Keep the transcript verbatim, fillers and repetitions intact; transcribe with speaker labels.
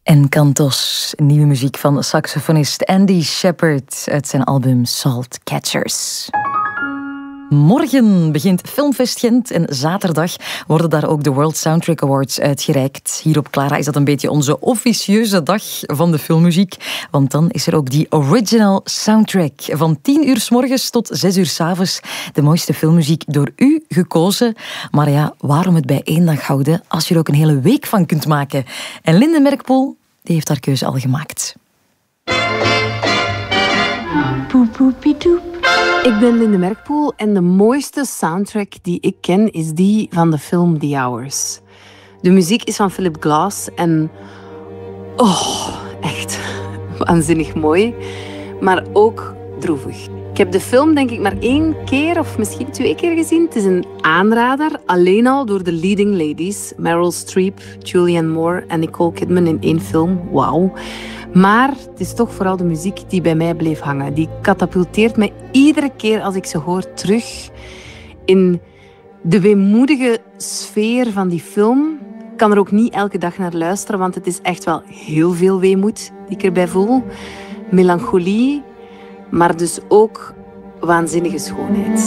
Speaker 1: Encantos, nieuwe muziek van saxofonist Andy Shepherd uit zijn album Salt Catchers. Morgen begint Filmfest Gent en zaterdag worden daar ook de World Soundtrack Awards uitgereikt. Hier op Clara is dat een beetje onze officieuze dag van de filmmuziek, want dan is er ook die original soundtrack. Van tien uur 's morgens tot zes uur 's avonds de mooiste filmmuziek door u gekozen. Maar ja, waarom het bij één dag houden als je er ook een hele week van kunt maken? En Linde Merkpoel, die heeft haar keuze al gemaakt.
Speaker 2: Poep, poepie, toep. Ik ben Linde Merkpoel en de mooiste soundtrack die ik ken is die van de film The Hours. De muziek is van Philip Glass en oh, echt waanzinnig mooi, maar ook droevig. Ik heb de film denk ik maar één keer of misschien twee keer gezien. Het is een aanrader, alleen al door de leading ladies. Meryl Streep, Julianne Moore en Nicole Kidman in één film. Wauw. Maar het is toch vooral de muziek die bij mij bleef hangen. Die katapulteert mij iedere keer als ik ze hoor terug in de weemoedige sfeer van die film. Ik kan er ook niet elke dag naar luisteren, want het is echt wel heel veel weemoed die ik erbij voel. Melancholie, maar dus ook waanzinnige schoonheid.